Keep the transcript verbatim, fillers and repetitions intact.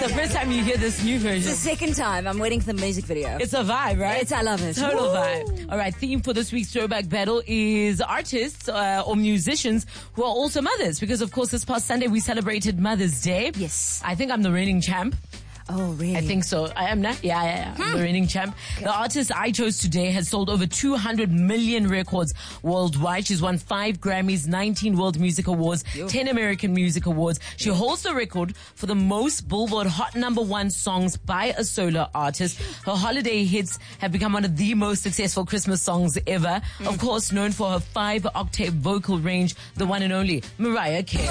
the first time you hear this new version. It's the second time. I'm waiting for the music video. It's a vibe, right? It's, I love it. Total Woo! vibe. All right, theme for this week's Throwback Battle is artists uh, or musicians who are also mothers. Because, of course, this past Sunday we celebrated Mother's Day. Yes. I think I'm the reigning champ. Oh, really? I think so. I am not. Yeah, yeah, yeah. I'm the reigning champ. Okay. The artist I chose today has sold over two hundred million records worldwide. She's won five Grammys, nineteen World Music Awards, Yo. ten American Music Awards. She Yo. holds the record for the most Billboard Hot Number One songs by a solo artist. Her holiday hits have become one of the most successful Christmas songs ever. Mm. Of course, known for her five-octave vocal range, the one and only Mariah Carey.